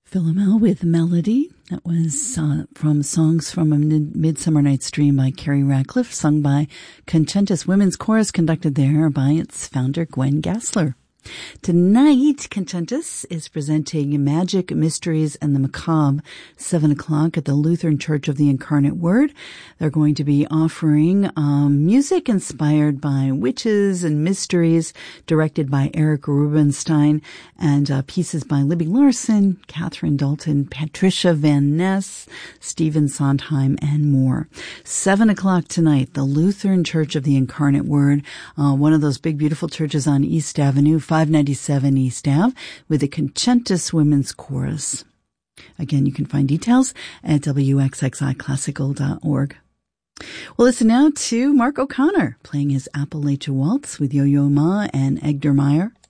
Philomel with Melody. That was from Songs from a Midsummer Night's Dream by Carrie Radcliffe, sung by Contentus Women's Chorus, conducted there by its founder, Gwen Gassler. Tonight, Contentus is presenting Magic, Mysteries, and the Macabre, 7 o'clock at the Lutheran Church of the Incarnate Word. They're going to be offering music inspired by witches and mysteries, directed by Eric Rubinstein, and pieces by Libby Larson, Catherine Dalton, Patricia Van Ness, Stephen Sondheim, and more. 7 o'clock tonight, the Lutheran Church of the Incarnate Word, one of those big, beautiful churches on East Avenue, 597 East Ave, with the Contentus Women's Chorus. Again, you can find details at wxxiclassical.org. We'll listen now to Mark O'Connor playing his Appalachia Waltz with Yo-Yo Ma and Egder Meyer.